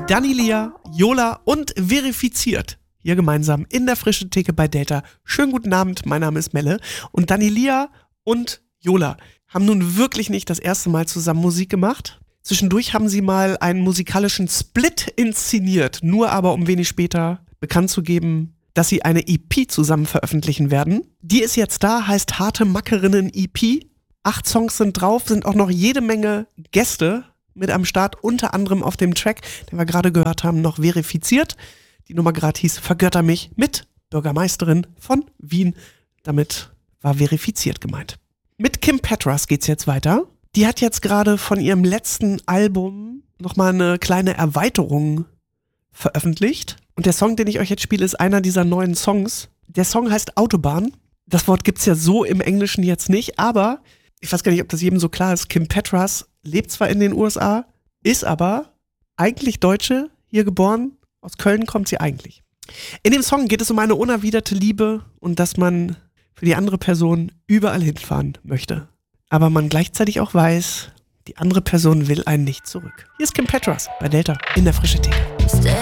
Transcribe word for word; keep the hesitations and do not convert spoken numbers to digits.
Dani Lia, Yola und Verifiziert. Hier gemeinsam in der frischen Theke bei Delta. Schönen guten Abend, mein Name ist Melle. Und Dani Lia und Yola haben nun wirklich nicht das erste Mal zusammen Musik gemacht. Zwischendurch haben sie mal einen musikalischen Split inszeniert, nur aber um wenig später bekannt zu geben, dass sie eine E P zusammen veröffentlichen werden. Die ist jetzt da, heißt Harte Mackerinnen E P. Acht Songs sind drauf, sind auch noch jede Menge Gäste mit am Start, unter anderem auf dem Track, den wir gerade gehört haben, noch Verifiziert. Die Nummer gerade hieß Vergötter mich mit Bürgermeisterin von Wien. Damit war Verifiziert gemeint. Mit Kim Petras geht's jetzt weiter. Die hat jetzt gerade von ihrem letzten Album nochmal eine kleine Erweiterung veröffentlicht. Und der Song, den ich euch jetzt spiele, ist einer dieser neuen Songs. Der Song heißt Autobahn. Das Wort gibt's ja so im Englischen jetzt nicht, aber ich weiß gar nicht, ob das jedem so klar ist. Kim Petras lebt zwar in den U S A, ist aber eigentlich Deutsche, hier geboren. Aus Köln kommt sie eigentlich. In dem Song geht es um eine unerwiderte Liebe und dass man für die andere Person überall hinfahren möchte. Aber man gleichzeitig auch weiß, die andere Person will einen nicht zurück. Hier ist Kim Petras bei Delta in der frischen Theke.